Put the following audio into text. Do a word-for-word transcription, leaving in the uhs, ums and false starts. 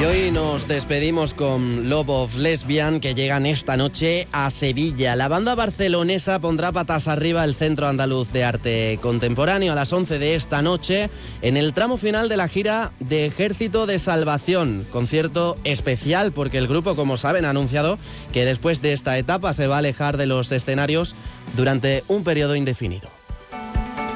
Y hoy nos despedimos con Love of Lesbian, que llegan esta noche a Sevilla. La banda barcelonesa pondrá patas arriba el Centro Andaluz de Arte Contemporáneo a las once de esta noche en el tramo final de la gira de Ejército de Salvación. Concierto especial porque el grupo, como saben, ha anunciado que después de esta etapa se va a alejar de los escenarios durante un periodo indefinido.